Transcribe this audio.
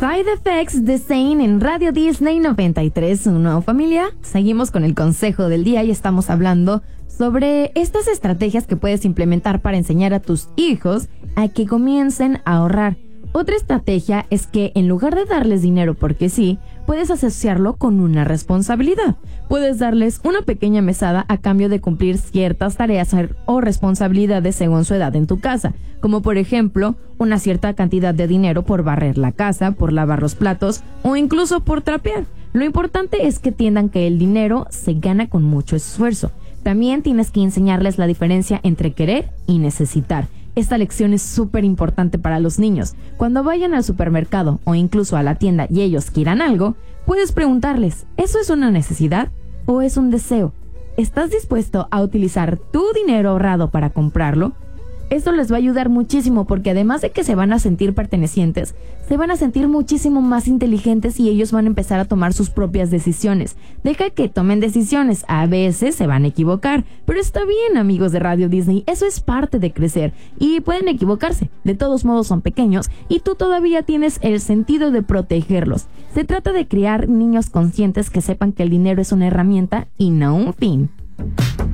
Side Effects de Zayn en Radio Disney 93.1. Familia, seguimos con el consejo del día y estamos hablando sobre estas estrategias que puedes implementar para enseñar a tus hijos a que comiencen a ahorrar. Otra estrategia es que en lugar de darles dinero porque sí, puedes asociarlo con una responsabilidad. Puedes darles una pequeña mesada a cambio de cumplir ciertas tareas o responsabilidades según su edad en tu casa, como por ejemplo, una cierta cantidad de dinero por barrer la casa, por lavar los platos o incluso por trapear. Lo importante es que entiendan que el dinero se gana con mucho esfuerzo. También tienes que enseñarles la diferencia entre querer y necesitar. Esta lección es súper importante para los niños. Cuando vayan al supermercado o incluso a la tienda y ellos quieran algo, puedes preguntarles, ¿eso es una necesidad o es un deseo? ¿Estás dispuesto a utilizar tu dinero ahorrado para comprarlo? Esto les va a ayudar muchísimo porque además de que se van a sentir pertenecientes, se van a sentir muchísimo más inteligentes y ellos van a empezar a tomar sus propias decisiones. Deja que tomen decisiones, a veces se van a equivocar, pero está bien, amigos de Radio Disney, eso es parte de crecer y pueden equivocarse, de todos modos son pequeños y tú todavía tienes el sentido de protegerlos. Se trata de criar niños conscientes que sepan que el dinero es una herramienta y no un fin.